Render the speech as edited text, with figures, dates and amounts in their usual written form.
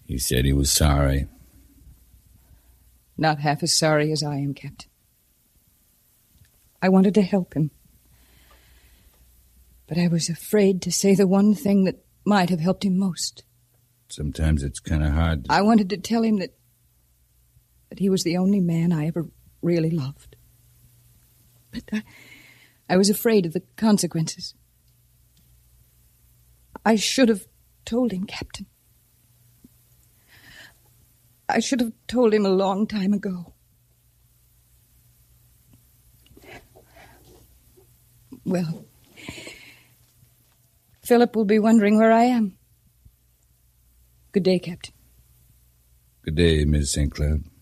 He said he was sorry. Not half as sorry as I am, Captain. I wanted to help him. But I was afraid to say the one thing that might have helped him most. Sometimes it's kind of hard. I wanted to tell him that he was the only man I ever really loved. But I was afraid of the consequences. I should have told him, Captain. I should have told him a long time ago. Well, Philip will be wondering where I am. Good day, Captain. Good day, Miss St. Cloud.